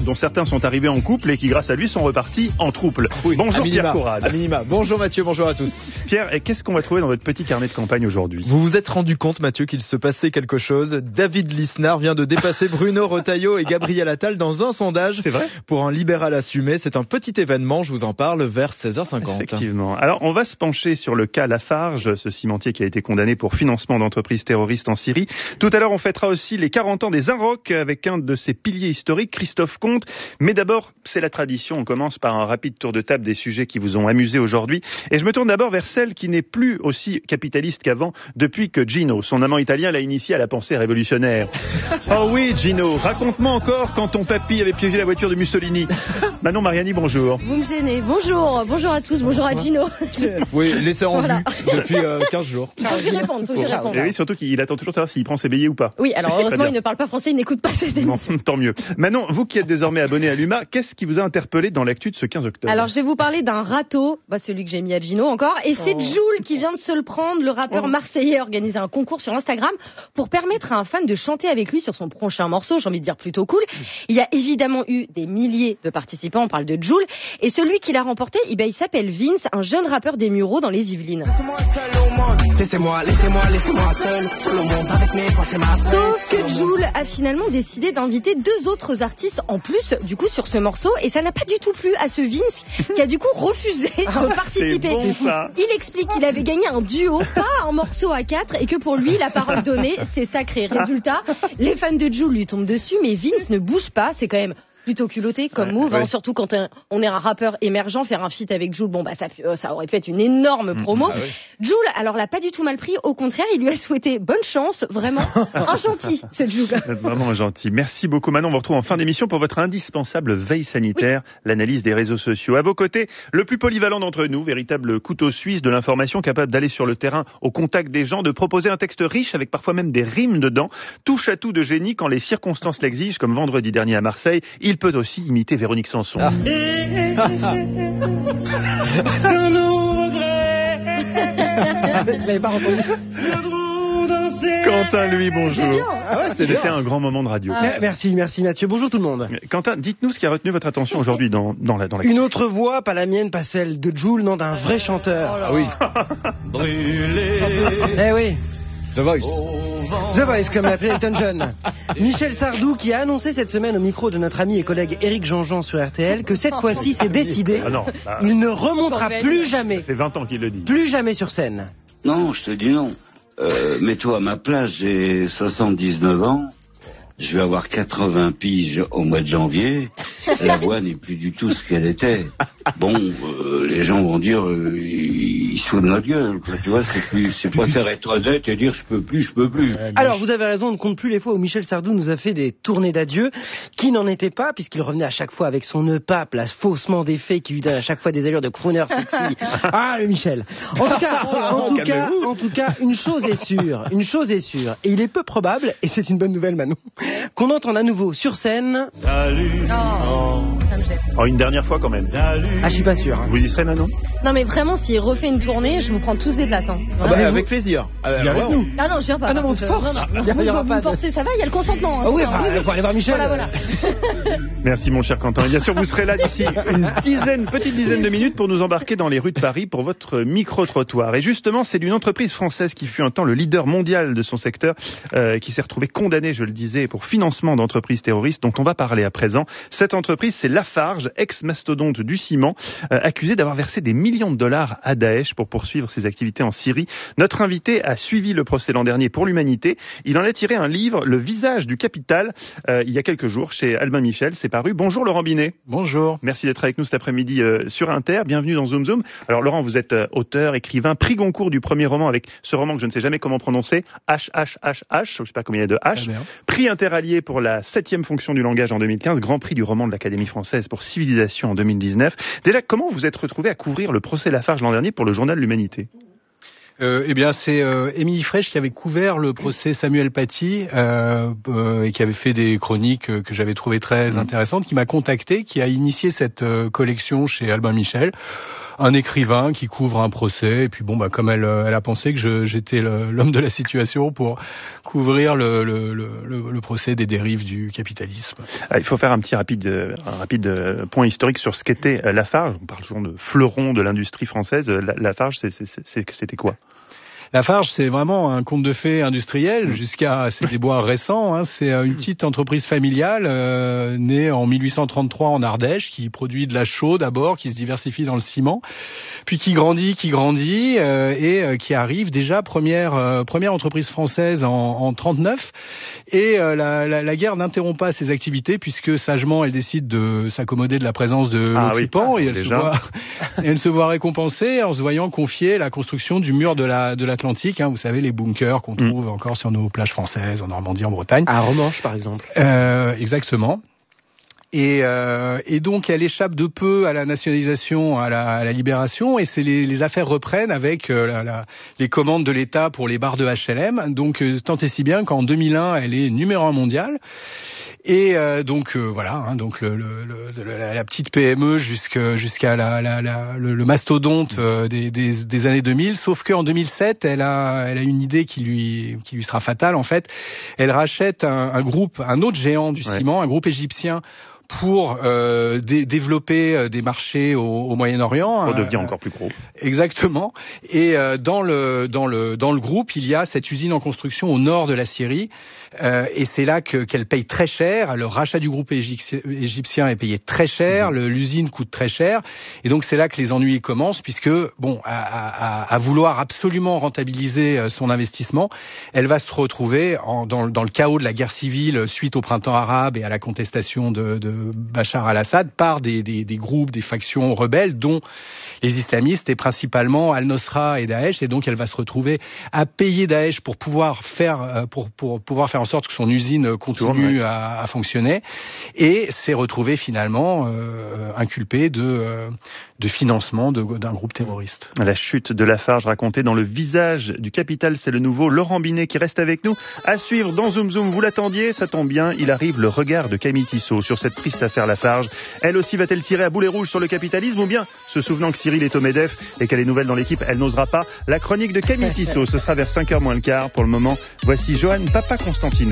dont certains sont arrivés en couple et qui, grâce à lui, sont repartis en trouble. Oui, bonjour Pierre Corrade. À minima. Bonjour Mathieu, bonjour à tous. Pierre, qu'est-ce qu'on va trouver dans votre petit carnet de campagne aujourd'hui? Vous vous êtes rendu compte, Mathieu, qu'il se passait quelque chose. David Lisnard vient de dépasser Bruno Retailleau et Gabriel Attal dans un sondage. C'est vrai? Pour un libéral assumé, c'est un petit événement, je vous en parle vers 16h50. Effectivement. Alors, on va se pencher sur le cas Lafarge, ce cimentier qui a été condamné pour financement d'entreprises terroristes en Syrie. Tout à l'heure, on fêtera aussi les 40 ans des Inrocks avec un de ses piliers historiques, Christophe Comte. Mais d'abord, c'est la tradition. On commence par un rapide tour de table des sujets qui vous ont amusé aujourd'hui. Et je me tourne d'abord vers celle qui n'est plus aussi capitaliste qu'avant depuis que Gino, son amant italien, l'a initié à la pensée révolutionnaire. Oh oui, Gino, raconte-moi encore quand ton papy avait piégé la voiture de Mussolini. Manon Mariani, bonjour. Vous me gênez. Bonjour à tous, bonjour à Gino. Oui, laissez en Voilà. vue depuis 15 jours. Faut que j'y réponde. Et oui, surtout qu'il attend toujours de savoir s'il prend ses billets ou pas. Oui, alors heureusement, Très il bien. ne parle pas français, il n'écoute pas cette émission. Bon, tant mieux. Manon, vous qui êtes désormais abonné à l'UMA, qu'est-ce qui vous a interpellé dans l'actu de ce 15 octobre? Alors, je vais vous parler d'un râteau, celui que j'ai mis à Gino encore, et c'est Jul qui vient de se le prendre. Le rappeur marseillais a organisé un concours sur Instagram pour permettre à un fan de chanter avec lui sur son prochain morceau, j'ai envie de dire plutôt cool. Il y a évidemment eu des milliers de participants, on parle de Jul, et celui qui l'a remporté, il s'appelle Vince, un jeune rappeur des Mureaux dans les Yvelines. Laissez-moi seul, tout le monde avec mes pensées ma Sauf que Jul a finalement décidé d'inviter 2 autres artistes en plus, du coup, sur ce morceau, et ça n'a pas du tout plu à ce Vince, qui a du coup refusé de participer. C'est bon, ça. Il explique qu'il avait gagné un duo, pas un morceau à 4, et que pour lui, la parole donnée, c'est sacré. Résultat, les fans de Jul lui tombent dessus, mais Vince ne bouge pas, c'est quand même plutôt culotté comme move, ouais. surtout quand on est un rappeur émergent, faire un feat avec Jul, ça aurait pu être une énorme promo. Ah ouais. Jul, alors l'a pas du tout mal pris, au contraire, il lui a souhaité bonne chance, vraiment un gentil, ce Jul. Vous êtes vraiment gentil. Merci beaucoup. Manon, on vous retrouve en fin d'émission pour votre indispensable veille sanitaire, l'analyse des réseaux sociaux. À vos côtés, le plus polyvalent d'entre nous, véritable couteau suisse de l'information, capable d'aller sur le terrain au contact des gens, de proposer un texte riche avec parfois même des rimes dedans, touche à tout de génie quand les circonstances l'exigent, comme vendredi dernier à Marseille. Il peut aussi imiter Véronique Sanson. Ah. Vous l'avez pas entendu? Quentin, lui, bonjour. Ah ouais, c'était un grand moment de radio. Merci Mathieu. Bonjour tout le monde. Quentin, dites-nous ce qui a retenu votre attention aujourd'hui dans la Une autre voix, pas la mienne, pas celle de Jul, non, d'un vrai chanteur. Ah oui. Eh oui, The Voice. The Voice, comme l'appelait Elton John. Michel Sardou qui a annoncé cette semaine au micro de notre ami et collègue Éric Jean-Jean sur RTL que cette fois-ci c'est décidé, Ah non, il ne remontera plus jamais, ça fait 20 ans qu'il le dit. plus jamais sur scène. Non, je te dis non. Mets-toi à ma place, j'ai 79 ans. Je vais avoir 80 piges au mois de janvier. La voix n'est plus du tout ce qu'elle était. Bon, les gens vont dire, ils se foutent de notre gueule. Quoi. Tu vois, c'est préférer être honnête et dire je peux plus. Alors vous avez raison, on ne compte plus les fois où Michel Sardou nous a fait des tournées d'adieu qui n'en étaient pas, puisqu'il revenait à chaque fois avec son nœud pape, là, faussement défait, qui lui donne à chaque fois des allures de crooner sexy. Ah, le Michel. En tout cas, une chose est sûre, et il est peu probable, et c'est une bonne nouvelle Manon, qu'on entende à nouveau sur scène. Ça me gêne. Oh, une dernière fois quand même. Ah, je suis pas sûr. Vous y serez, Manon? Non mais vraiment, s'il refait une tournée, je vous prends tous des places. Hein. Ah bah, avec plaisir. Viens avec nous. Ah non, je viens pas. Ah non, on te force. Non. Il y aura Vous pas me de- forcez, ça va, il y a le consentement. Hein, Ah oui, oui. faut aller voir Michel. Voilà. Merci mon cher Quentin. Et bien sûr, vous serez là d'ici une petite dizaine de minutes pour nous embarquer dans les rues de Paris pour votre micro-trottoir. Et justement, c'est d'une entreprise française qui fut un temps le leader mondial de son secteur, qui s'est retrouvée condamnée, je le disais, pour financement d'entreprises terroristes, dont on va parler à présent. Cette entreprise, c'est Lafarge, ex-mastodonte du ciment, accusée d'avoir versé des millions de dollars à Daesh pour poursuivre ses activités en Syrie. Notre invité a suivi le procès l'an dernier pour l'humanité. Il en a tiré un livre, Le visage du capital, il y a quelques jours chez Albin Michel. C'est paru. Bonjour Laurent Binet. Bonjour. Merci d'être avec nous cet après-midi sur Inter. Bienvenue dans Zoom Zoom. Alors Laurent, vous êtes auteur, écrivain, prix Goncourt du premier roman avec ce roman que je ne sais jamais comment prononcer, HHHH, je ne sais pas combien il y a de H. Prix interallié pour la 7e fonction du langage en 2015, grand prix du roman de l'Académie française pour Civilisation en 2019. Déjà, comment vous êtes retrouvé à couvrir le procès Lafarge l'an dernier pour le journal L'Humanité? Eh bien, c'est Émilie Frêche qui avait couvert le procès Samuel Paty et qui avait fait des chroniques que j'avais trouvées très intéressantes, qui m'a contacté, qui a initié cette collection chez Albin Michel. un écrivain qui couvre un procès. Et puis bon, comme elle a pensé que j'étais l'homme de la situation pour couvrir le procès des dérives du capitalisme. Il faut faire un rapide point historique sur ce qu'était Lafarge. On parle souvent de fleuron de l'industrie française. Lafarge, c'était quoi ? Lafarge, c'est vraiment un conte de fées industriel jusqu'à ses déboires récents. Hein. C'est une petite entreprise familiale née en 1833 en Ardèche, qui produit de la chaux d'abord, qui se diversifie dans le ciment, puis qui grandit et qui arrive déjà première entreprise française en 39. Et la guerre n'interrompt pas ses activités puisque sagement elle décide de s'accommoder de la présence de l'occupant et elle se voit récompensée en se voyant confier la construction du mur de l'Atlantique, hein, vous savez, les bunkers qu'on trouve encore sur nos plages françaises, en Normandie, en Bretagne. À Romanche, par exemple. Exactement. Et donc elle échappe de peu à la nationalisation, à la libération, et c'est les affaires reprennent avec les commandes de l'État pour les bars de HLM. Donc tant et si bien qu'en 2001 elle est numéro 1 mondial. Et donc la petite PME jusqu'à le mastodonte des années 2000. Sauf qu'en 2007, elle a une idée qui lui sera fatale en fait. Elle rachète un autre géant du ciment, un groupe égyptien, pour développer des marchés au Moyen-Orient. Pour devenir encore plus gros. Exactement. Et dans le groupe, il y a cette usine en construction au nord de la Syrie. Et c'est là qu'elle paye très cher. Le rachat du groupe égyptien est payé très cher. L'usine coûte très cher. Et donc c'est là que les ennuis commencent, puisque à vouloir absolument rentabiliser son investissement, elle va se retrouver dans le chaos de la guerre civile suite au printemps arabe et à la contestation de Bachar al-Assad par des groupes, des factions rebelles, dont les islamistes et principalement Al-Nosra et Daesh. Et donc elle va se retrouver à payer Daesh pour pouvoir faire en sorte que son usine continue à fonctionner, et s'est retrouvé finalement inculpé de financement d'un groupe terroriste. La chute de Lafarge racontée dans Le Visage du Capital, c'est le nouveau Laurent Binet qui reste avec nous. À suivre dans Zoom Zoom, vous l'attendiez, ça tombe bien, il arrive le regard de Camille Tissot sur cette triste affaire Lafarge. Elle aussi va-t-elle tirer à boulet rouge sur le capitalisme, ou bien, se souvenant que Cyril est au MEDEF et qu'elle est nouvelle dans l'équipe, elle n'osera pas? La chronique de Camille Tissot, ce sera vers 5h moins le quart. Pour le moment, voici Johan Papa Constantino.